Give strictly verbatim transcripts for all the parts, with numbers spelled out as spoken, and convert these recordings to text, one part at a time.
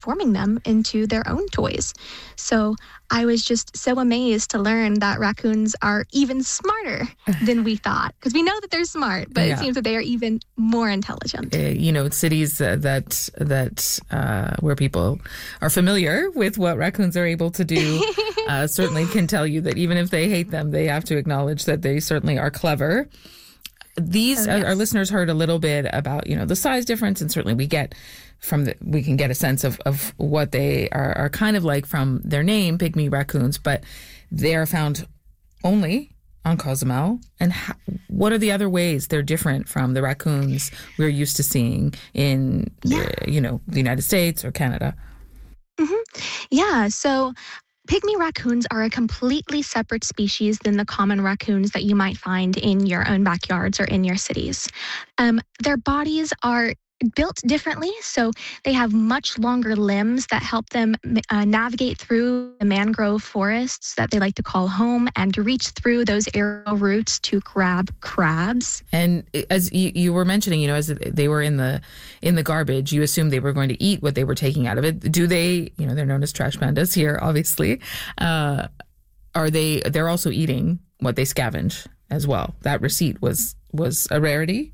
transforming them into their own toys. So I was just so amazed to learn that raccoons are even smarter than we thought, because we know that they're smart, but yeah. It seems that they are even more intelligent. Uh, you know, cities uh, that that uh, where people are familiar with what raccoons are able to do uh, certainly can tell you that even if they hate them, they have to acknowledge that they certainly are clever. These, oh, yes. our, our listeners heard a little bit about, you know, the size difference, and certainly we get from the, we can get a sense of, of what they are, are kind of like from their name, pygmy raccoons, but they are found only on Cozumel. And how, what are the other ways they're different from the raccoons we're used to seeing in, yeah. uh, you know, the United States or Canada? Mm-hmm. Yeah, so pygmy raccoons are a completely separate species than the common raccoons that you might find in your own backyards or in your cities. Um, their bodies are built differently, so they have much longer limbs that help them uh, navigate through the mangrove forests that they like to call home, and to reach through those arrow roots to grab crabs. And as you, you were mentioning, you know, as they were in the in the garbage, you assumed they were going to eat what they were taking out of it. Do they? You know, they're known as trash pandas here, obviously. Uh, are they? They're also eating what they scavenge as well. That receipt was was a rarity.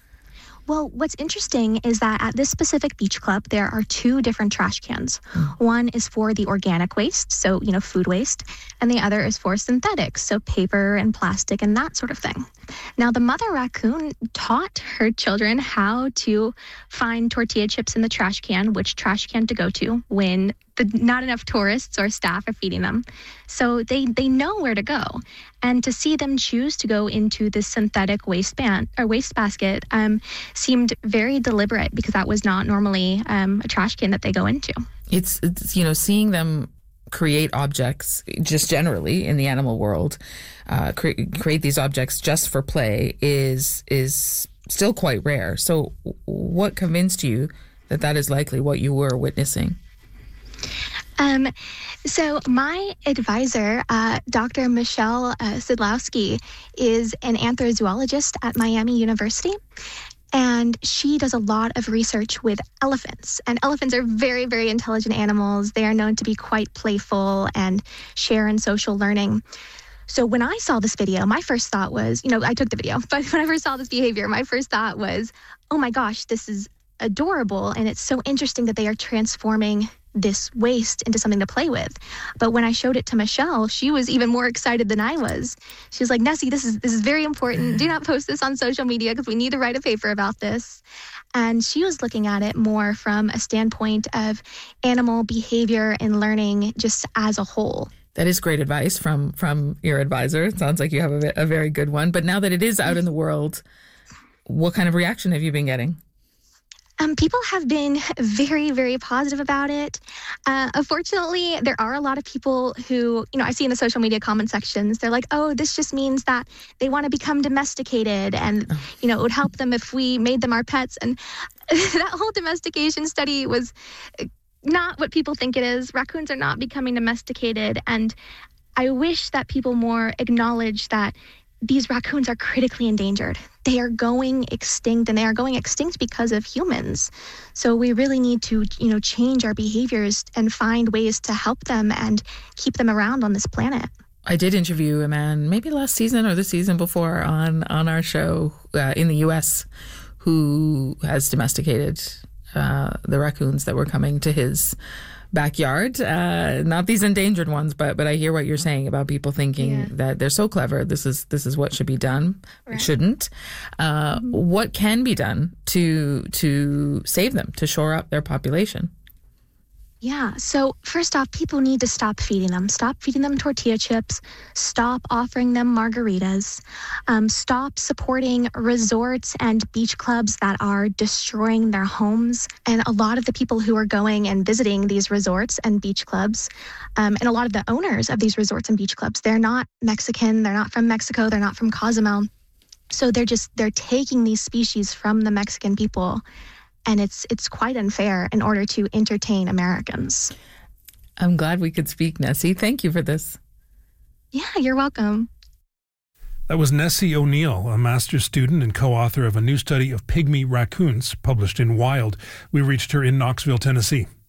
Well, what's interesting is that at this specific beach club, there are two different trash cans. Mm. One is for the organic waste, so, you know, food waste, and the other is for synthetics, so paper and plastic and that sort of thing. Now, the mother raccoon taught her children how to find tortilla chips in the trash can, which trash can to go to when the, not enough tourists or staff are feeding them. So they, they know where to go. And to see them choose to go into this synthetic waste ban or waste basket um, seemed very deliberate, because that was not normally um, a trash can that they go into. It's, it's, you know, seeing them create objects just generally in the animal world, uh, cre- create these objects just for play is is still quite rare. So what convinced you that that is likely what you were witnessing? Um, so my advisor, uh, Doctor Michelle uh, Sidlowski, is an anthrozoologist at Miami University. And she does a lot of research with elephants. And elephants are very, very intelligent animals. They are known to be quite playful and share in social learning. So when I saw this video, my first thought was, you know, I took the video, but when I first saw this behavior, my first thought was, oh my gosh, this is adorable. And it's so interesting that they are transforming this waste into something to play with. But when I showed it to Michelle, she was even more excited than I was. She was like, Nessie, this is this is very important. Do not post this on social media, because we need to write a paper about this. And she was looking at it more from a standpoint of animal behavior and learning just as a whole. That is great advice from from your advisor. It sounds like you have a, a very good one. But now that it is out in the world, what kind of reaction have you been getting? Um, people have been very, very positive about it. Uh, unfortunately, there are a lot of people who, you know, I see in the social media comment sections, they're like, oh, this just means that they want to become domesticated, and, you know, it would help them if we made them our pets. And that whole domestication study was not what people think it is. Raccoons are not becoming domesticated. And I wish that people more acknowledge that these raccoons are critically endangered. They are going extinct, and they are going extinct because of humans. So we really need to, you know, change our behaviors and find ways to help them and keep them around on this planet. I did interview a man, maybe last season or the season before, on, on our show uh, in the U S who has domesticated uh, the raccoons that were coming to his backyard, uh, not these endangered ones, but but I hear what you're saying about people thinking yeah. that they're so clever. This is this is what should be done. Right. It shouldn't. Uh, mm-hmm. What can be done to to save them, to shore up their population? Yeah. So first off, people need to stop feeding them. Stop feeding them tortilla chips. Stop offering them margaritas. Um, stop supporting resorts and beach clubs that are destroying their homes. And a lot of the people who are going and visiting these resorts and beach clubs, um, and a lot of the owners of these resorts and beach clubs, they're not Mexican. They're not from Mexico. They're not from Cozumel. So they're just, they're taking these species from the Mexican people. And it's it's quite unfair in order to entertain Americans. I'm glad we could speak, Nessie. Thank you for this. Yeah, you're welcome. That was Nessie O'Neill, a master's student and co-author of a new study of pygmy raccoons published in Wild. We reached her in Knoxville, Tennessee.